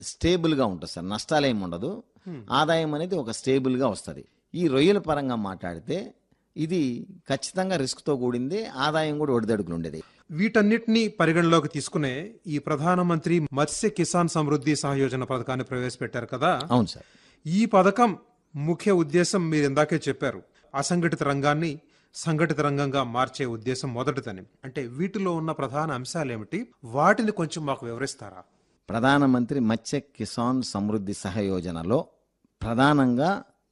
స్టేబుల్గా ఉంటుంది సార్, నష్టాలేమి ఉండదు. ఆదాయం అనేది ఒక స్టేబుల్గా వస్తుంది. ఈ రొయ్యల పరంగా మాట్లాడితే ఇది ఖచ్చితంగా రిస్క్తో కూడింది, ఆదాయం కూడా ఒడిదడుకులు ఉండేది. వీటన్నిటినీ పరిగణలోకి తీసుకునే ఈ ప్రధానమంత్రి మత్స్య కిసాన్ సమృద్ధి సహయోజన పథకాన్ని ప్రవేశపెట్టారు కదా. అవును సార్. ఈ పథకం ముఖ్య ఉద్దేశం మీరు ఇందాకే చెప్పారు, అసంఘటిత రంగాన్ని సంఘటిత రంగంగా మార్చే ఉద్దేశం మొదటిదని. అంటే వీటిలో ఉన్న ప్రధాన అంశాలు ఏమిటి, వాటిని కొంచెం మాకు వివరిస్తారా? ప్రధానమంత్రి మత్స్య కిసాన్ సమృద్ధి సహయోజనలో ప్రధానంగా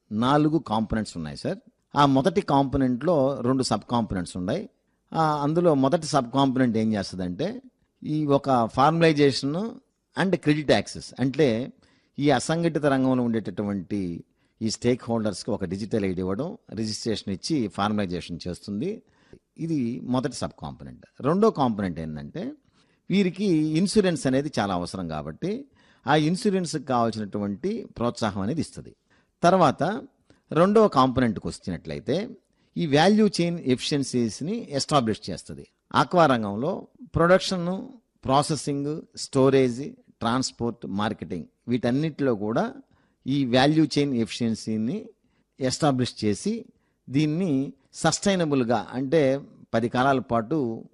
4 కాంపోనెంట్స్ ఉన్నాయి సార్. ఆ మొదటి కాంపోనెంట్లో 2 సబ్ కాంపోనెంట్స్ ఉన్నాయి. అందులో మొదటి సబ్ కాంపోనెంట్ ఏం చేస్తుందంటే ఈ ఒక ఫార్మలైజేషన్ అండ్ క్రెడిట్ యాక్సెస్, అంటే ఈ అసంఘటిత రంగంలో ఉండేటటువంటి ఈ స్టేక్ హోల్డర్స్కి ఒక డిజిటల్ ఐడి ఇవ్వడం, రిజిస్ట్రేషన్ ఇచ్చి ఫార్మలైజేషన్ చేస్తుంది. ఇది మొదటి సబ్ కాంపోనెంట్. రెండో కాంపోనెంట్ ఏంటంటే వీరికి ఇన్సూరెన్స్ అనేది చాలా అవసరం కాబట్టి ఆ ఇన్సూరెన్స్కి కావాల్సినటువంటి ప్రోత్సాహం అనేది ఇస్తుంది. తర్వాత రెండవ కాంపోనెంట్కి వచ్చినట్లయితే ఈ వాల్యూ చైన్ ఎఫిషియన్సీస్ని ఎస్టాబ్లిష్ చేస్తుంది. ఆక్వా రంగంలో production, processing, storage, transport, marketing వీటన్నిటిలో కూడా ఈ వాల్యూ చైన్ ఎఫిషియన్సీని ఎస్టాబ్లిష్ చేసి దీన్ని సస్టైనబుల్గా, అంటే 10 కాలాల పాటు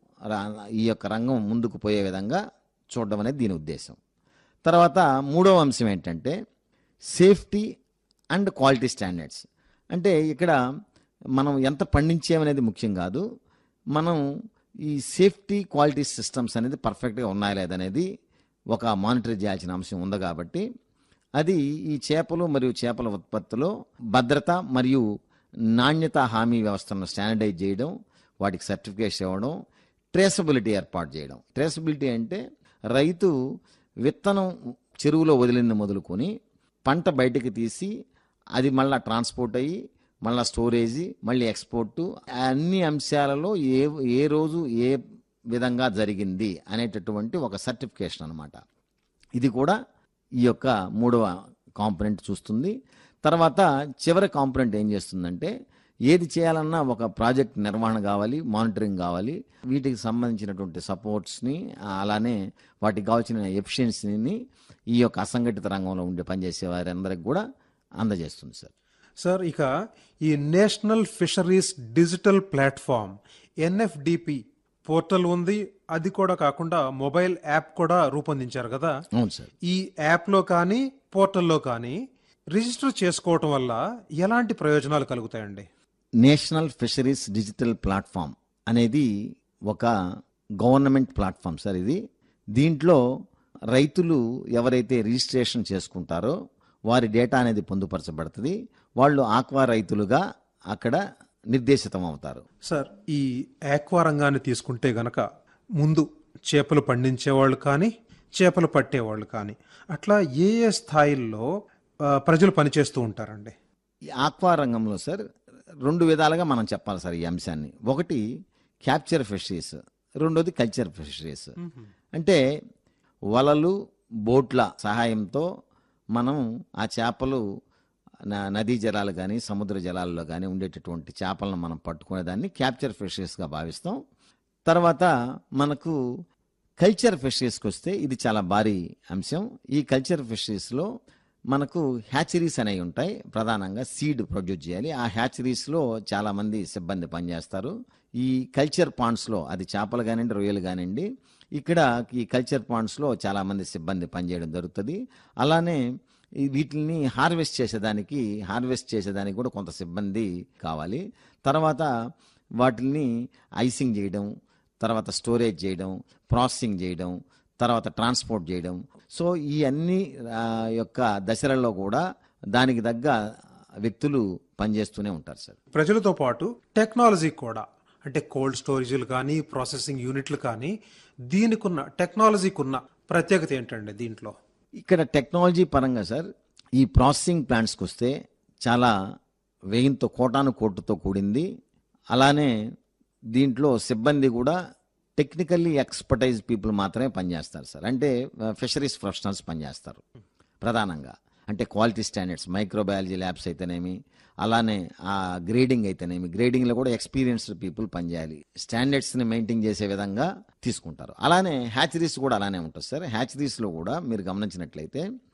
ఈ యొక్క రంగం ముందుకు పోయే విధంగా చూడడం అనేది దీని ఉద్దేశం. తర్వాత మూడవ అంశం ఏంటంటే సేఫ్టీ అండ్ క్వాలిటీ స్టాండర్డ్స్. అంటే ఇక్కడ మనం ఎంత పండించామనేది ముఖ్యం కాదు, మనం ఈ సేఫ్టీ క్వాలిటీ సిస్టమ్స్ అనేది పర్ఫెక్ట్గా ఉన్నాయా లేదనేది ఒక మానిటర్ చేయాల్సిన అంశం ఉంది. కాబట్టి అది ఈ చేపలు మరియు చేపల ఉత్పత్తిలో భద్రత మరియు నాణ్యత హామీ వ్యవస్థను స్టాండర్డైజ్ చేయడం, వాటికి సర్టిఫికేషన్ ఇవ్వడం, ట్రేసబిలిటీ ఏర్పాటు చేయడం. ట్రేసబిలిటీ అంటే రైతు విత్తనం చెరువులో వదిలింది మొదలుకొని పంట బయటకు తీసి అది మళ్ళీ ట్రాన్స్పోర్ట్ అయ్యి మళ్ళీ స్టోరేజీ, మళ్ళీ ఎక్స్పోర్టు, అన్ని అంశాలలో ఏ రోజు ఏ విధంగా జరిగింది అనేటటువంటి ఒక సర్టిఫికేషన్ అనమాట. ఇది కూడా ఈ యొక్క మూడవ కాంపోనెంట్ చూస్తుంది. తర్వాత చివరి కాంపోనెంట్ ఏం చేస్తుందంటే ఏది చేయాలన్నా ఒక ప్రాజెక్ట్ నిర్వహణ కావాలి, మానిటరింగ్ కావాలి, వీటికి సంబంధించినటువంటి సపోర్ట్స్ని, అలానే వాటికి కావాల్సిన ఎఫిషియన్సీని ఈ యొక్క అసంఘటిత రంగంలో ఉండే పనిచేసే వారందరికి కూడా అందజేస్తుంది సార్. సార్, ఇక ఈ national fisheries digital platform NFDP portal ఉంది, అది కూడా కాకుండా మొబైల్ యాప్ కూడా రూపొందించారు కదా. అవును సార్. ఈ యాప్లో కానీ పోర్టల్లో కానీ రిజిస్టర్ చేసుకోవటం వల్ల ఎలాంటి ప్రయోజనాలు కలుగుతాయండి? నేషనల్ ఫిషరీస్ డిజిటల్ ప్లాట్ఫామ్ అనేది ఒక గవర్నమెంట్ ప్లాట్ఫామ్ సార్. దీంట్లో రైతులు ఎవరైతే రిజిస్ట్రేషన్ చేసుకుంటారో వారి డేటా అనేది పొందుపరచబడుతుంది. వాళ్ళు ఆక్వా రైతులుగా అక్కడ నిర్దేశితం అవుతారు. సార్, ఈ ఆక్వా రంగాన్ని తీసుకుంటే గనక ముందు చేపలు పండించేవాళ్ళు కానీ చేపలు పట్టేవాళ్ళు కానీ అట్లా ఏ ఏ స్థాయిల్లో ప్రజలు పనిచేస్తూ ఉంటారండి? ఈ ఆక్వా రంగంలో సార్ 2 విధాలుగా మనం చెప్పాలి సార్ ఈ అంశాన్ని. ఒకటి క్యాప్చర్ ఫిషరీస్, రెండోది కల్చర్ ఫిషరీస్. అంటే వలలు, బోట్ల సహాయంతో మనం ఆ చేపలు నదీ జలాలు కానీ సముద్ర జలాల్లో కానీ ఉండేటటువంటి చేపలను మనం పట్టుకునేదాన్ని క్యాప్చర్ ఫిషరీస్గా భావిస్తాం. తర్వాత మనకు కల్చర్ ఫిషరీస్కి వస్తే ఇది చాలా భారీ అంశం. ఈ కల్చర్ ఫిషరీస్లో మనకు హ్యాచరీస్ అనేవి ఉంటాయి. ప్రధానంగా సీడ్ ప్రొడ్యూస్ చేయాలి. ఆ హ్యాచరీస్లో చాలామంది సిబ్బంది పనిచేస్తారు. ఈ కల్చర్ పాండ్స్లో, అది చేపలు కానివ్వండి, రొయ్యలు కానివ్వండి, ఇక్కడ ఈ కల్చర్ పాండ్స్లో చాలామంది సిబ్బంది పనిచేయడం జరుగుతుంది. అలానే వీటిని హార్వెస్ట్ చేసేదానికి కూడా కొంత సిబ్బంది కావాలి. తర్వాత వాటిని ఐసింగ్ చేయడం, తర్వాత స్టోరేజ్ చేయడం, ప్రాసెసింగ్ చేయడం, తర్వాత ట్రాన్స్పోర్ట్ చేయడం. సో ఈ అన్ని యొక్క దశలలో కూడా దానికి తగ్గ వ్యక్తులు పనిచేస్తూనే ఉంటారు సార్. ప్రజలతో పాటు టెక్నాలజీ కూడా, అంటే కోల్డ్ స్టోరేజీలు కానీ ప్రాసెసింగ్ యూనిట్లు కానీ, దీనికున్న టెక్నాలజీకున్న ప్రత్యేకత ఏంటండి దీంట్లో? ఇక్కడ టెక్నాలజీ పరంగా సార్ ఈ ప్రాసెసింగ్ ప్లాంట్స్కి వస్తే చాలా వ్యయంతో కోటుతో కూడింది. అలానే దీంట్లో సిబ్బంది కూడా టెక్నికల్లీ ఎక్స్పర్టైజ్ పీపుల్ మాత్రమే పనిచేస్తారు సార్. అంటే ఫిషరీస్ ప్రొఫెషనల్స్ పనిచేస్తారు ప్రధానంగా. అంటే క్వాలిటీ స్టాండర్డ్స్, మైక్రోబయాలజీ ల్యాబ్స్ అయితేనేమి, అలానే ఆ గ్రేడింగ్ అయితేనేమి, గ్రేడింగ్లో కూడా ఎక్స్పీరియన్స్డ్ పీపుల్ పనిచేయాలి. స్టాండర్డ్స్ని మెయింటైన్ చేసే విధంగా తీసుకుంటారు. అలానే హ్యాచరీస్ కూడా అలానే ఉంటుంది సార్. హ్యాచరీస్లో కూడా మీరు గమనించినట్లయితే